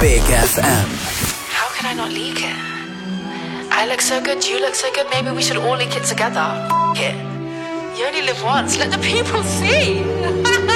Big FM. How can I not leak it? I look so good, you look so good, maybe we should all leak it together. F*** it. You only live once, let the people see.